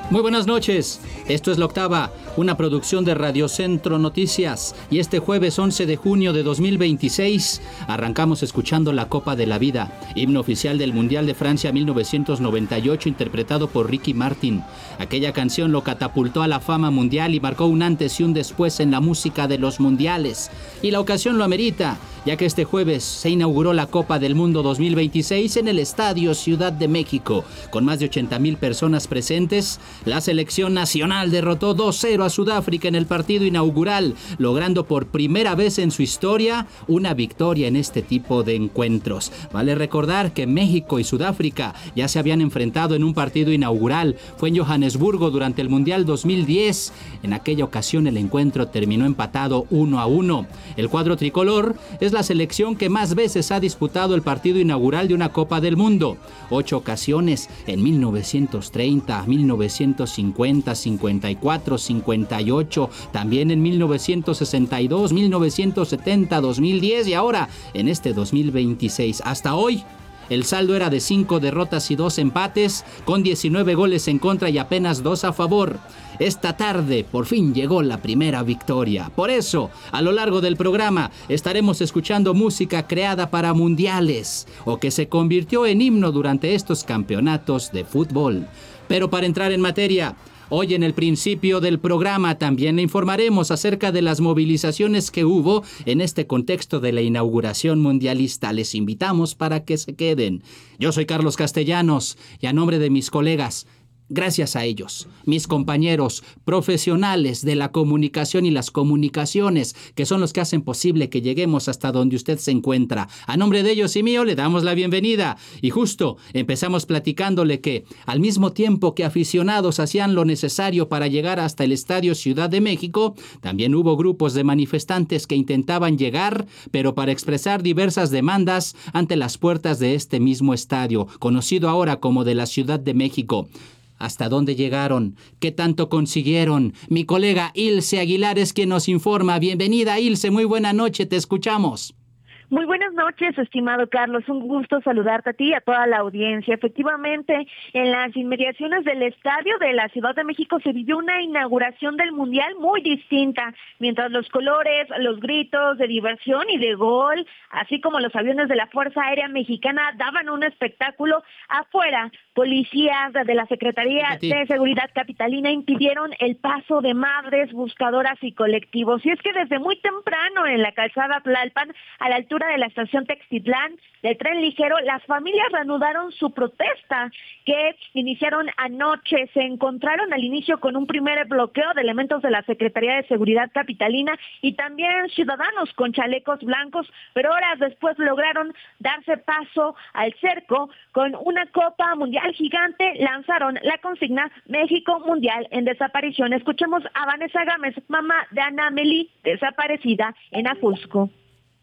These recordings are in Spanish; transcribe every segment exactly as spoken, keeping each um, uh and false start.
Muy buenas noches, esto es La Octava, una producción de Radio Centro Noticias, y este jueves once de junio de dos mil veintiséis arrancamos escuchando La Copa de la Vida, himno oficial del Mundial de Francia mil novecientos noventa y ocho interpretado por Ricky Martin. Aquella canción lo catapultó a la fama mundial y marcó un antes y un después en la música de los mundiales, y la ocasión lo amerita, ya que este jueves se inauguró la Copa del Mundo dos mil veintiséis en el Estadio Ciudad de México, con más de ochenta mil personas presentes. La selección nacional derrotó dos cero a Sudáfrica en el partido inaugural, logrando por primera vez en su historia una victoria en este tipo de encuentros. Vale recordar que México y Sudáfrica ya se habían enfrentado en un partido inaugural. Fue en Johannesburgo durante el Mundial dos mil diez. En aquella ocasión el encuentro terminó empatado uno a uno. El cuadro tricolor es la selección que más veces ha disputado el partido inaugural de una Copa del Mundo. Ocho ocasiones en mil novecientos treinta, mil novecientos cincuenta, cincuenta y cuatro, cincuenta y ocho, también en mil novecientos sesenta y dos, mil novecientos setenta, dos mil diez y ahora en este dos mil veintiséis. Hasta hoy el saldo era de cinco derrotas y dos empates, con diecinueve goles en contra y apenas dos a favor. Esta tarde por fin llegó la primera victoria. Por eso, a lo largo del programa estaremos escuchando música creada para mundiales o que se convirtió en himno durante estos campeonatos de fútbol. Pero para entrar en materia, hoy en el principio del programa también le informaremos acerca de las movilizaciones que hubo en este contexto de la inauguración mundialista. Les invitamos para que se queden. Yo soy Carlos Castellanos y a nombre de mis colegas, gracias a ellos, mis compañeros profesionales de la comunicación y las comunicaciones, que son los que hacen posible que lleguemos hasta donde usted se encuentra. A nombre de ellos y mío le damos la bienvenida. Y justo empezamos platicándole que al mismo tiempo que aficionados hacían lo necesario para llegar hasta el Estadio Ciudad de México, también hubo grupos de manifestantes que intentaban llegar, pero para expresar diversas demandas ante las puertas de este mismo estadio, conocido ahora como de la Ciudad de México. ¿Hasta dónde llegaron? ¿Qué tanto consiguieron? Mi colega Ilse Aguilar es quien nos informa. Bienvenida, Ilse, muy buena noche, te escuchamos. Muy buenas noches, estimado Carlos. Un gusto saludarte a ti y a toda la audiencia. Efectivamente, en las inmediaciones del Estadio de la Ciudad de México se vivió una inauguración del Mundial muy distinta. Mientras los colores, los gritos de diversión y de gol, así como los aviones de la Fuerza Aérea Mexicana daban un espectáculo, afuera, policías de la Secretaría de Seguridad Capitalina impidieron el paso de madres, buscadoras y colectivos. Y es que desde muy temprano en la calzada Tlalpan, a la altura de la estación Textitlán del tren ligero, las familias reanudaron su protesta que iniciaron anoche. Se encontraron al inicio con un primer bloqueo de elementos de la Secretaría de Seguridad Capitalina y también ciudadanos con chalecos blancos, pero horas después lograron darse paso al cerco con una Copa Mundial gigante. Lanzaron la consigna México Mundial en Desaparición. Escuchemos a Vanessa Gámez, mamá de Ana Meli, desaparecida en Ajusco.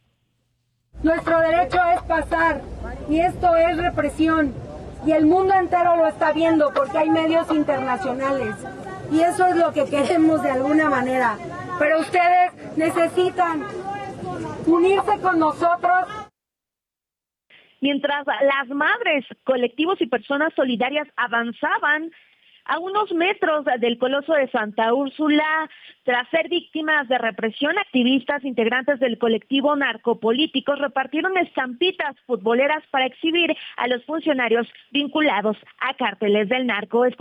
Nuestro derecho es pasar y esto es represión y el mundo entero lo está viendo porque hay medios internacionales y eso es lo que queremos de alguna manera, pero ustedes necesitan unirse con nosotros. Mientras las madres, colectivos y personas solidarias avanzaban a unos metros del Coloso de Santa Úrsula, tras ser víctimas de represión, activistas integrantes del colectivo Narcopolíticos repartieron estampitas futboleras para exhibir a los funcionarios vinculados a cárteles del narco.